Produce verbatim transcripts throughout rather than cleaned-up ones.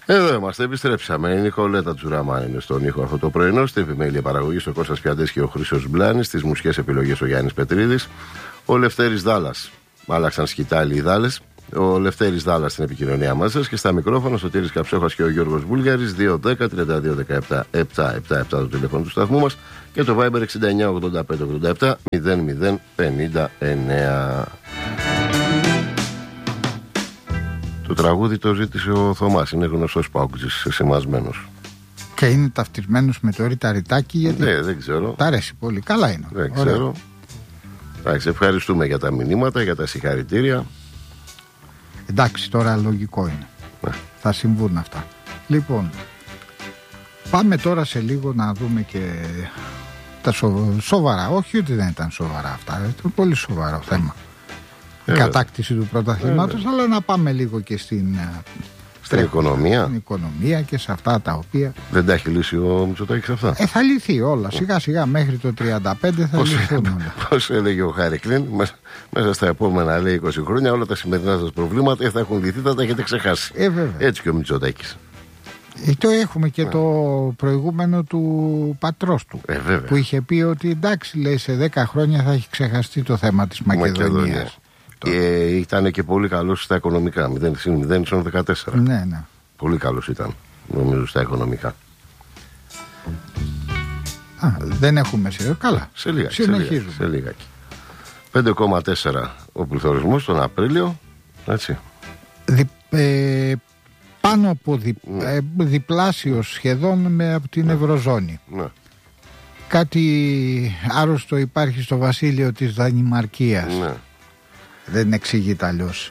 Εδώ είμαστε, επιστρέψαμε. Η Νικολέτα Τζουραμάν είναι στον ήχο αυτό το πρωινό. Στην επιμέλεια παραγωγή ο Κώστας Πιαντές και ο Χρήστος Μπλάνης. Στις μουσικές επιλογές ο Γιάννης Πετρίδης. Ο Λευτέρης Δάλλας. Άλλαξαν σκητάλοι οι Δάλλες. Ο Λευτέρης Δάλλας στην επικοινωνία μας σας και στα μικρόφωνα ο Σωτήρης Καψόχας και ο Γιώργος Βούλγαρης. δύο δέκα τριάντα δύο δεκαεπτά επτακόσια εβδομήντα επτά το τηλέφωνο του σταθμού μας και το Viber εξήντα εννιά ογδόντα πέντε ογδόντα επτά μηδέν μηδέν πενήντα εννέα. Το τραγούδι το ζήτησε ο Θωμάς, είναι γνωστός παόκτζης, σημασμένος. Και είναι ταυτισμένος με το Ρίτα Ρητάκι, γιατί. Ναι, δεν ξέρω. Τ' αρέσει πολύ, καλά είναι. Δεν ξέρω. Εντάξει, ευχαριστούμε για τα μηνύματα, για τα συγχαρητήρια. Εντάξει, τώρα λογικό είναι. Ναι. Θα συμβούν αυτά. Λοιπόν, πάμε τώρα σε λίγο να δούμε και τα σο... σοβαρά. Όχι ότι δεν ήταν σοβαρά αυτά, ήταν πολύ σοβαρό θέμα. Η ε, κατάκτηση του πρωταθλήματος, ε, αλλά να πάμε λίγο και στην, στην οικονομία. Στην οικονομία και σε αυτά τα οποία. Δεν τα έχει λύσει ο Μητσοτάκης αυτά. Ε, θα λυθεί όλα. Σιγά σιγά μέχρι το τριάντα πέντε θα λυθούν όλα. Πώς έλεγε ο Χάρικλιν, μέσα, μέσα στα επόμενα λέει είκοσι χρόνια, όλα τα σημερινά σας προβλήματα θα έχουν λυθεί, θα τα έχετε ξεχάσει. Ε, Έτσι και ο Μητσοτάκης. Ε, το έχουμε και ε. το προηγούμενο του πατρός του. Ε, που είχε πει ότι εντάξει, λέει, σε δέκα χρόνια θα έχει ξεχαστεί το θέμα της Μακεδονίας. Ε, ήταν και πολύ καλός στα οικονομικά. μηδέν συν μηδέν ίσον δεκατέσσερα. Ναι, ναι. Πολύ καλός ήταν, νομίζω, στα οικονομικά. Α, δεν έχουμε σε καλά. Σε λίγα. Συνεχίζουμε. Σε λίγακι. πέντε κόμμα τέσσερα ο πληθωρισμός τον Απρίλιο. Έτσι. Δι, ε, πάνω από δι, ναι. ε, διπλάσιος σχεδόν με από την ναι. Ευρωζώνη. Ναι. Κάτι άρρωστο υπάρχει στο βασίλειο της Δανημαρκίας. Ναι. Δεν εξηγείται αλλιώς.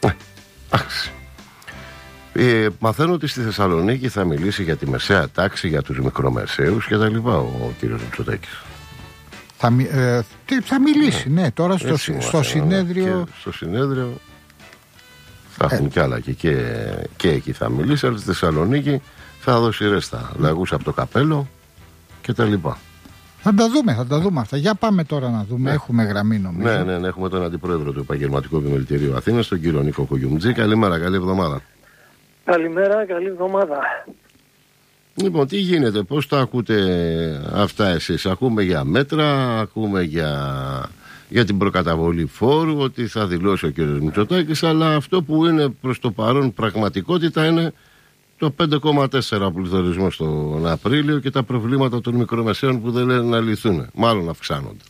Ε, μαθαίνω ότι στη Θεσσαλονίκη θα μιλήσει για τη μεσαία τάξη, για τους μικρομεσαίους και τα λοιπά ο κύριος Μητσοτάκης. Θα, ε, θα μιλήσει, ναι, ναι τώρα στο, στο, στο συνέδριο. Στο συνέδριο θα έχουν ε. κι άλλα και, και, και εκεί θα μιλήσει, αλλά στη Θεσσαλονίκη θα δώσει ρέστα, λαγούς από το καπέλο και τα λοιπά. Θα τα δούμε, θα τα δούμε αυτά. Για πάμε τώρα να δούμε. Ναι. Έχουμε γραμμή, νομίζω. Ναι, ναι, ναι, έχουμε τον Αντιπρόεδρο του Επαγγελματικού Επιμελητηρίου Αθήνας, τον κύριο Νίκο Κογιουμτζή. Καλημέρα, καλή εβδομάδα. Καλημέρα, καλή εβδομάδα. Λοιπόν, τι γίνεται, πώς τα ακούτε αυτά εσείς? Ακούμε για μέτρα, ακούμε για, για την προκαταβολή φόρου, ότι θα δηλώσει ο κύριος Μητσοτάκης, αλλά αυτό που είναι προς το παρόν πραγματικότητα είναι το πέντε κόμμα τέσσερα πληθωρισμό στον Απρίλιο και τα προβλήματα των μικρομεσαίων που δεν λένε να λυθούν. Μάλλον αυξάνονται.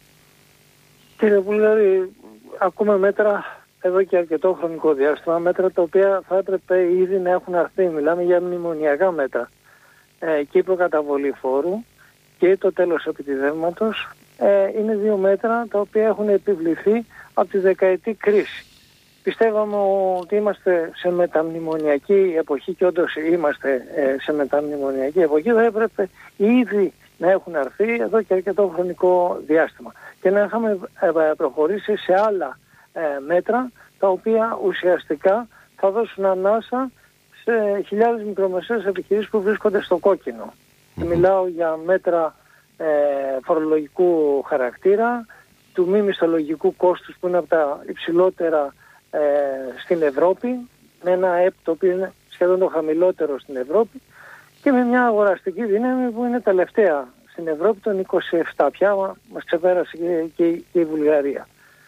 Κύριε Βουλγαρή, ακούμε μέτρα εδώ και αρκετό χρονικό διάστημα, μέτρα τα οποία θα έπρεπε ήδη να έχουν αρθεί. Μιλάμε για μνημονιακά μέτρα. Ε, και η προκαταβολή φόρου και το τέλος επιτιδεύματος ε, είναι δύο μέτρα τα οποία έχουν επιβληθεί από τη δεκαετή κρίση. Πιστεύαμε ότι είμαστε σε μεταμνημονιακή εποχή και όντως είμαστε ε, σε μεταμνημονιακή εποχή. Θα έπρεπε ήδη να έχουν αρθεί εδώ και αρκετό χρονικό διάστημα και να είχαμε ε, προχωρήσει σε άλλα ε, μέτρα τα οποία ουσιαστικά θα δώσουν ανάσα σε χιλιάδες μικρομεσαίες επιχειρήσεις που βρίσκονται στο κόκκινο. Mm-hmm. Μιλάω για μέτρα ε, φορολογικού χαρακτήρα, του μη μισθολογικού κόστους που είναι από τα υψηλότερα ε, στην Ευρώπη, με ένα ΑΕΠ το οποίο είναι σχεδόν το χαμηλότερο στην Ευρώπη και με μια αγοραστική δύναμη που είναι τελευταία στην Ευρώπη των είκοσι επτά. Πια μας ξεπέρασε και, και, και η Βουλγαρία.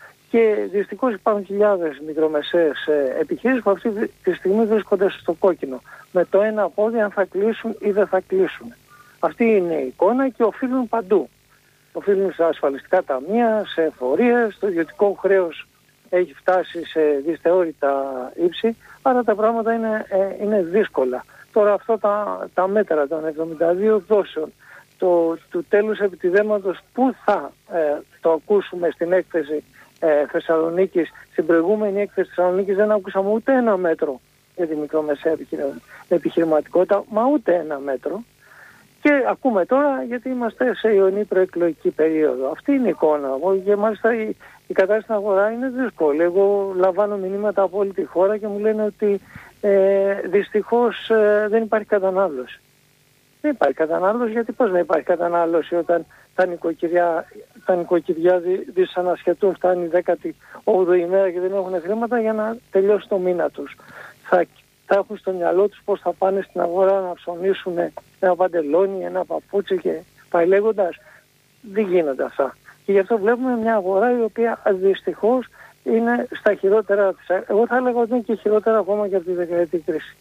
Και δυστυχώς υπάρχουν χιλιάδες μικρομεσαίες ε, επιχειρήσεις που αυτή τη στιγμή βρίσκονται στο κόκκινο. Με το ένα πόδι αν θα κλείσουν ή δεν θα κλείσουν. Αυτή είναι η εικόνα και οφείλουν παντού. Οφείλουν στα ασφαλιστικά ταμεία, σε εφορίες, το ιδιωτικό χρέος έχει φτάσει σε δυσθεώρητα ύψη, άρα τα πράγματα είναι, ε, είναι δύσκολα. Τώρα αυτά τα, τα μέτρα των εβδομήντα δύο εκδόσεων, το, του τέλους επιτιδέματος που θα ε, το ακούσουμε στην έκθεση Ε, Θεσσαλονίκης, στην προηγούμενη έκθεση Θεσσαλονίκης δεν ακούσαμε ούτε ένα μέτρο για τη μικρομεσαία επιχειρηματικότητα, μα ούτε ένα μέτρο. Και ακούμε τώρα γιατί είμαστε σε ιονή προεκλογική περίοδο. Αυτή είναι η εικόνα. Και μάλιστα η, η κατάσταση στην αγορά είναι δύσκολη. Εγώ λαμβάνω μηνύματα από όλη τη χώρα και μου λένε ότι ε, δυστυχώς ε, δεν υπάρχει κατανάλωση. Δεν υπάρχει κατανάλωση, γιατί πώς να υπάρχει κατανάλωση όταν τα νοικοκυριά, τα νοικοκυριά δι, δυσανασχετούν, φτάνει η δέκατη όγδοη ημέρα και δεν έχουν χρήματα για να τελειώσει το μήνα τους. Θα θα έχουν στο μυαλό τους πώς θα πάνε στην αγορά να ψωνίσουν ένα παντελόνι, ένα παπούτσι και πάει λέγοντας. Δεν γίνονται αυτά. Και γι' αυτό βλέπουμε μια αγορά η οποία δυστυχώς είναι στα χειρότερα της. Εγώ θα έλεγα ότι είναι και χειρότερα ακόμα και από τη δεκαετή κρίση.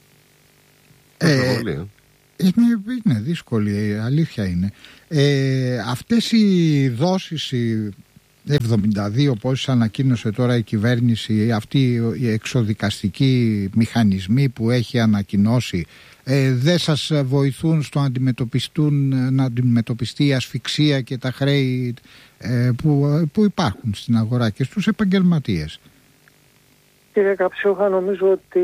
Ε, είναι, είναι δύσκολη, η αλήθεια είναι. Ε, αυτές οι δόσεις, οι εβδομήντα δύο πόσες ανακοίνωσε τώρα η κυβέρνηση, αυτοί οι εξοδικαστικοί μηχανισμοί που έχει ανακοινώσει, ε, δεν σας βοηθούν στο να αντιμετωπιστούν, να αντιμετωπιστεί η ασφυξία και τα χρέη ε, που, που υπάρχουν στην αγορά και στους επαγγελματίες? Κύριε Καψιούχα, νομίζω ότι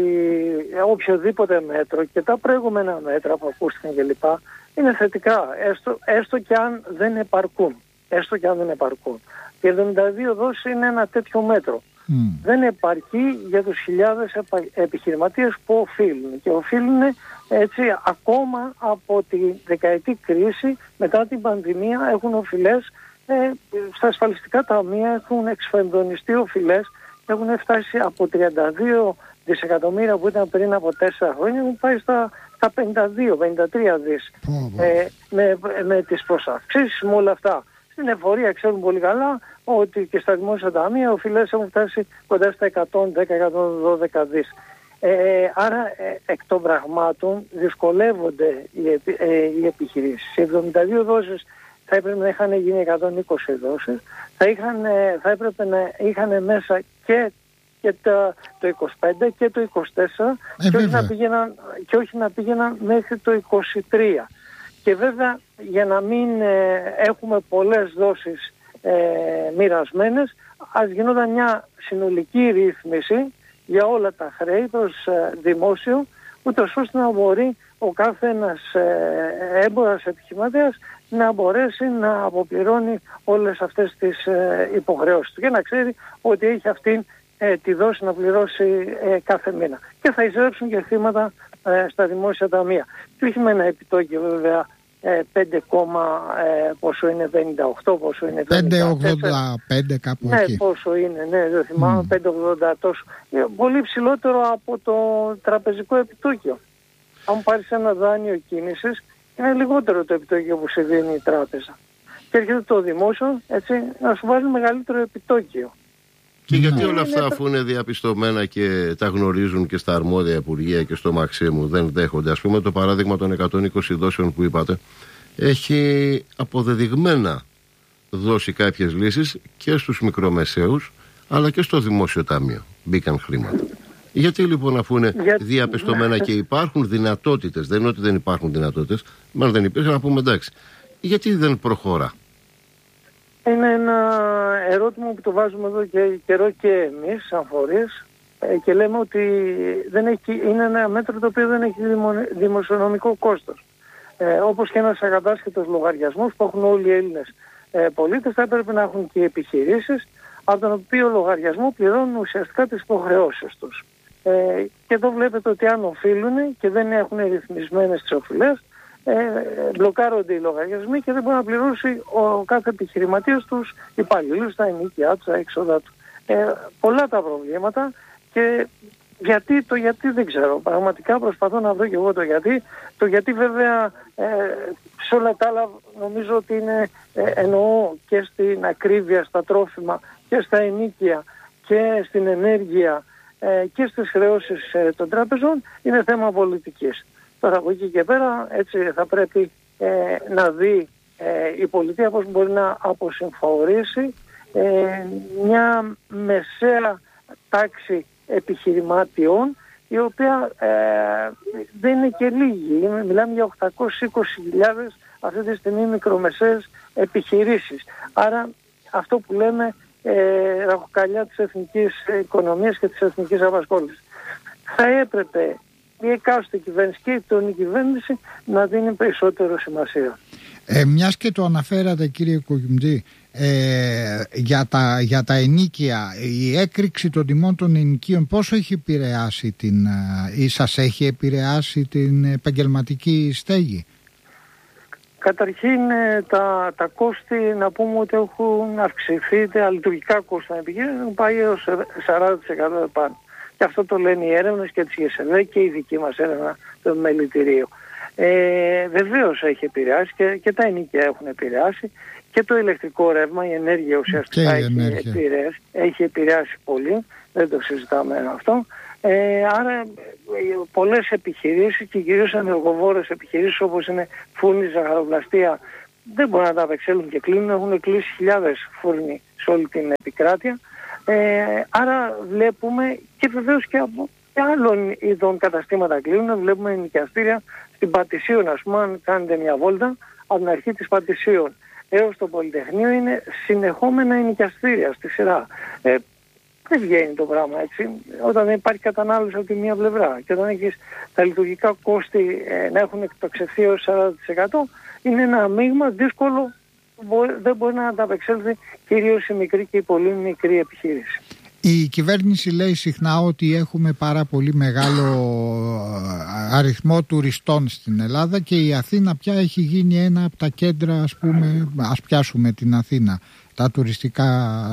οποιοδήποτε μέτρο και τα προηγούμενα μέτρα που ακούστηκαν κλπ. Είναι θετικά, έστω, έστω και αν δεν επαρκούν. Έστω και αν δεν επαρκούν. Οι εβδομήντα δύο δόσεις είναι ένα τέτοιο μέτρο. Mm. Δεν επαρκεί για τους χιλιάδες επα... επιχειρηματίες που οφείλουν. Και οφείλουν έτσι ακόμα από τη δεκαετή κρίση, μετά την πανδημία, έχουν οφειλές ε, στα ασφαλιστικά ταμεία, έχουν εξφενδονιστεί οφειλές, έχουν φτάσει από τριάντα δύο δισεκατομμύρια που ήταν πριν από τέσσερα χρόνια, έχουν πάει στα, στα πενήντα δύο πενήντα τρία δις mm. ε, με, με τις προσαυξήσεις, με όλα αυτά. Στην εφορία ξέρουν πολύ καλά ότι και στα δημόσια ταμεία οφειλές έχουν φτάσει κοντά στα εκατόν δέκα με εκατόν δώδεκα δις. Ε, άρα ε, εκ των πραγμάτων δυσκολεύονται οι, επι, ε, οι επιχειρήσεις. Οι εβδομήντα δύο δόσεις θα έπρεπε να είχαν γίνει εκατόν είκοσι δόσεις, θα, είχαν, ε, θα έπρεπε να είχαν μέσα και, και το, το είκοσι πέντε και το είκοσι τέσσερα ε, και, όχι να πήγαιναν, και όχι να πήγαιναν μέχρι το είκοσι τρία. Και βέβαια για να μην ε, έχουμε πολλές δόσεις ε, μοιρασμένες, ας γινόταν μια συνολική ρύθμιση για όλα τα χρέη προς ε, δημόσιο, ούτως ώστε να μπορεί ο κάθε ένας ε, έμπορας επιχειρηματίας να μπορέσει να αποπληρώνει όλες αυτές τις ε, υποχρεώσεις του και να ξέρει ότι έχει αυτήν ε, τη δόση να πληρώσει ε, κάθε μήνα. Και θα εισρέψουν και χρήματα ε, στα δημόσια ταμεία. Και όχι με ένα επιτόκιο βέβαια ε, πέντε, ε, πόσο είναι, πενήντα οκτώ, πόσο είναι, πέντε ογδόντα πέντε κάπου ναι, εκεί. πόσο είναι, ναι, δεν θυμάμαι, mm. πέντε ογδόντα τόσο. Ε, πολύ ψηλότερο από το τραπεζικό επιτόκιο. Αν πάρεις ένα δάνειο κίνησης, είναι λιγότερο το επιτόκιο που σε δίνει η τράπεζα. Και έρχεται το δημόσιο, έτσι, να σου βάζει μεγαλύτερο επιτόκιο. Και γιατί όλα αυτά, αφού είναι διαπιστωμένα και τα γνωρίζουν και στα αρμόδια υπουργεία και στο Μαξίμου, δεν δέχονται? Ας πούμε το παράδειγμα των εκατόν είκοσι δόσεων που είπατε, έχει αποδεδειγμένα δώσει κάποιες λύσεις και στους μικρομεσαίους αλλά και στο δημόσιο ταμείο. Μπήκαν χρήματα. Γιατί λοιπόν, αφού είναι Για... διαπιστωμένα και υπάρχουν δυνατότητες, δεν είναι ότι δεν υπάρχουν δυνατότητες, μάλλον δεν υπήρχαν, να πούμε εντάξει, γιατί δεν προχωρά? Είναι ένα ερώτημα που το βάζουμε εδώ και καιρό και εμείς σαν φορείς ε, και λέμε ότι δεν έχει, είναι ένα μέτρο το οποίο δεν έχει δημο, δημοσιονομικό κόστος. Ε, όπως και ένας ακατάσχετος λογαριασμός που έχουν όλοι οι Έλληνες ε, πολίτες, θα έπρεπε να έχουν και οι επιχειρήσεις, από τον οποίο λογαριασμό πληρώνουν ουσιαστικά τις υποχρεώσεις τους. Ε, και εδώ βλέπετε ότι αν οφείλουν και δεν έχουν ρυθμισμένες τις οφειλές, Ε, μπλοκάρονται οι λογαριασμοί και δεν μπορεί να πληρώσει ο κάθε επιχειρηματίας τους υπαλλήλους, τα ενοίκια του, τα έξοδα του. Ε, πολλά τα προβλήματα και γιατί, το γιατί δεν ξέρω. Πραγματικά προσπαθώ να βρω και εγώ το γιατί. Το γιατί βέβαια ε, σε όλα τα άλλα νομίζω ότι είναι, ε, εννοώ και στην ακρίβεια στα τρόφιμα και στα ενοίκια και στην ενέργεια ε, και στις χρεώσεις ε, των τράπεζων, είναι θέμα πολιτικής. Τώρα από εκεί και πέρα έτσι θα πρέπει ε, να δει ε, η πολιτεία πώς μπορεί να αποσυμφορήσει ε, μια μεσαία τάξη επιχειρηματιών, η οποία ε, δεν είναι και λίγη. Μιλάμε για οκτακόσιες είκοσι χιλιάδες αυτή τη στιγμή μικρομεσαίες επιχειρήσεις. Άρα αυτό που λέμε ε, ραχοκαλιά της εθνικής οικονομίας και της εθνικής απασχόλησης. Θα έπρεπε η εκάστοτε κυβέρνηση και η τωρινή κυβέρνηση να δίνει περισσότερο σημασία. Ε, μιας και το αναφέρατε κύριε Κοκκιουμτζή, ε, για, τα, για τα ενοίκια, η έκρηξη των τιμών των ενοικίων πόσο έχει επηρεάσει την, ή σας έχει επηρεάσει την επαγγελματική στέγη? Καταρχήν τα, τα κόστη να πούμε ότι έχουν αυξηθεί, τα λειτουργικά κόστη να επιχειρήσουν πάει έως σαράντα τοις εκατό επάνω. Και αυτό το λένε οι έρευνες και της ΓΕΣΕΔΕ και η δική μας έρευνα το επιμελητηρίου. Ε, βεβαίως έχει επηρεάσει και, και τα ενοίκια έχουν επηρεάσει και το ηλεκτρικό ρεύμα, η ενέργεια ουσιαστικά η έχει, ενέργεια. Επηρεάσει, έχει επηρεάσει πολύ, δεν το συζητάμε αυτό. Ε, άρα πολλές επιχειρήσεις και κυρίως ενεργοβόρες επιχειρήσεις όπως είναι φούρνη, ζαχαροπλαστεία δεν μπορούν να τα απεξέλθουν και κλείνουν, έχουν κλείσει χιλιάδες φούρνοι σε όλη την επικράτεια. Ε, άρα βλέπουμε και βεβαίως και από και άλλων ειδών καταστήματα κλείνουν, βλέπουμε νοικιαστήρια στην Πατησίων, ας πούμε, αν κάνετε μια βόλτα από την αρχή της Πατησίων έως το Πολυτεχνείο είναι συνεχόμενα νοικιαστήρια στη σειρά. Ε, δεν βγαίνει το πράγμα έτσι, όταν δεν υπάρχει κατανάλωση από τη μία πλευρά και όταν έχεις τα λειτουργικά κόστη ε, να έχουν εκτοξευθεί έως σαράντα τοις εκατό είναι ένα μείγμα δύσκολο που δεν μπορεί να ανταπεξέλθει κυρίως η μικρή και η πολύ μικρή επιχείρηση. Η κυβέρνηση λέει συχνά ότι έχουμε πάρα πολύ μεγάλο αριθμό τουριστών στην Ελλάδα και η Αθήνα πια έχει γίνει ένα από τα κέντρα, ας πούμε, ας πιάσουμε την Αθήνα, τα τουριστικά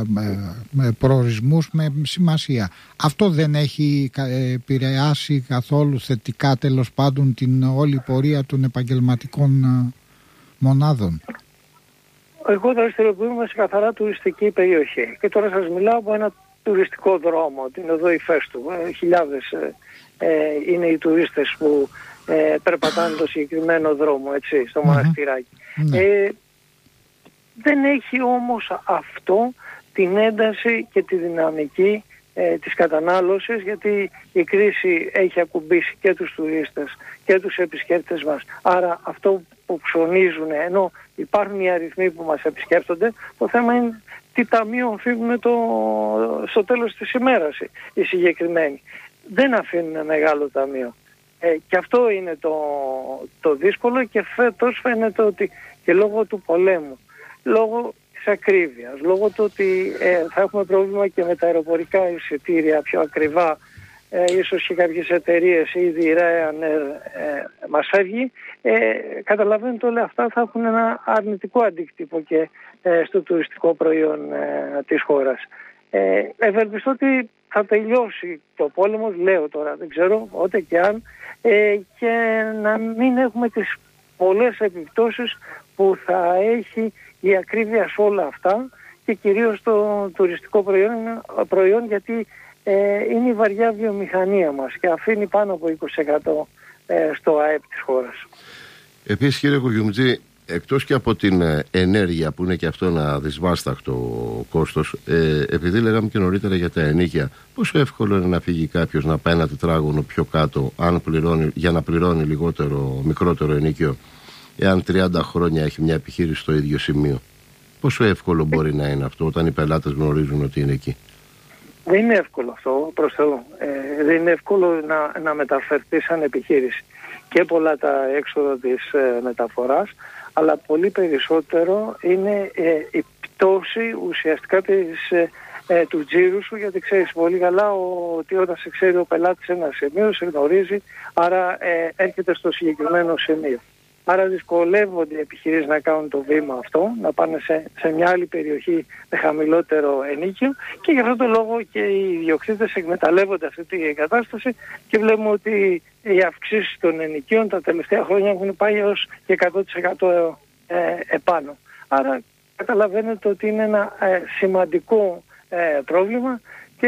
προορισμούς με σημασία. Αυτό δεν έχει επηρεάσει καθόλου θετικά τέλος πάντων την όλη πορεία των επαγγελματικών μονάδων? Εγώ δραστηριοποιούμαι σε καθαρά τουριστική περιοχή και τώρα σας μιλάω από ένα τουριστικό δρόμο, την οδό Ηφαίστου. Ε, χιλιάδες ε, ε, είναι οι τουρίστες που ε, περπατάνε το συγκεκριμένο δρόμο, έτσι, στο mm-hmm. μοναστηράκι. Mm-hmm. Ε, δεν έχει όμως αυτό την ένταση και τη δυναμική ε, της κατανάλωσης, γιατί η κρίση έχει ακουμπήσει και τους τουρίστες και τους επισκέπτες μας. Άρα αυτό που ψωνίζουν, ενώ υπάρχουν οι αριθμοί που μας επισκέπτονται, το θέμα είναι τι ταμείο αφήνουν το, στο τέλος της ημέρας οι συγκεκριμένοι. Δεν αφήνουν μεγάλο ταμείο. Ε, και αυτό είναι το, το δύσκολο και φέτος φαίνεται ότι και λόγω του πολέμου, λόγω της ακρίβειας, λόγω του ότι ε, θα έχουμε πρόβλημα και με τα αεροπορικά εισιτήρια πιο ακριβά, ε, ίσως και κάποιες εταιρείες, ήδη η Ryanair ε, μας φεύγει, ε, καταλαβαίνετε όλα αυτά θα έχουν ένα αρνητικό αντίκτυπο και ε, στο τουριστικό προϊόν ε, της χώρας. Ε, ευελπιστώ ότι θα τελειώσει το πόλεμος, λέω τώρα, δεν ξέρω, ούτε και αν, ε, και να μην έχουμε τις πολλές επιπτώσεις που θα έχει η ακρίβεια σε όλα αυτά και κυρίως το τουριστικό προϊόν, προϊόν γιατί ε, είναι η βαριά βιομηχανία μας και αφήνει πάνω από είκοσι τοις εκατό ε, στο ΑΕΠ της χώρας. Επίσης, κύριε Κουγιουμτζή, εκτός και από την ενέργεια που είναι και αυτό ένα δυσβάσταχτο κόστος, ε, επειδή λέγαμε και νωρίτερα για τα ενοίκια, πόσο εύκολο είναι να φύγει κάποιος να πάει ένα τετράγωνο πιο κάτω αν πληρώνει, για να πληρώνει λιγότερο, μικρότερο ενοίκιο, εάν τριάντα χρόνια έχει μια επιχείρηση στο ίδιο σημείο? Πόσο εύκολο μπορεί να είναι αυτό όταν οι πελάτες γνωρίζουν ότι είναι εκεί? Δεν είναι εύκολο αυτό, προς Θεού. Ε, δεν είναι εύκολο να, να μεταφερθεί σαν επιχείρηση. Και πολλά τα έξοδα της ε, μεταφοράς, αλλά πολύ περισσότερο είναι ε, η πτώση ουσιαστικά της, ε, ε, του τζίρου σου, γιατί ξέρεις πολύ καλά ο, ότι όταν σε ξέρει ο πελάτης σε ένα σημείο, σε γνωρίζει, άρα ε, έρχεται στο συγκεκριμένο σημείο. Άρα δυσκολεύονται οι επιχειρήσεις να κάνουν το βήμα αυτό, να πάνε σε, σε μια άλλη περιοχή με χαμηλότερο ενοίκιο και γι' αυτό το λόγο και οι ιδιοκτήτες εκμεταλλεύονται αυτή την κατάσταση και βλέπουμε ότι οι αυξήσεις των ενοικίων τα τελευταία χρόνια έχουν πάει έως και εκατό τοις εκατό ε, επάνω. Άρα καταλαβαίνετε ότι είναι ένα ε, σημαντικό ε, πρόβλημα και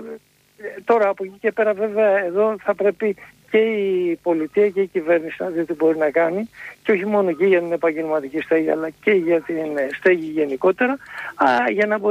ε, τώρα από εκεί και πέρα βέβαια εδώ θα πρέπει και η πολιτεία και η κυβέρνηση να δει τι μπορεί να κάνει και όχι μόνο και για την επαγγελματική στέγη αλλά και για την στέγη γενικότερα, α, για να μπορεί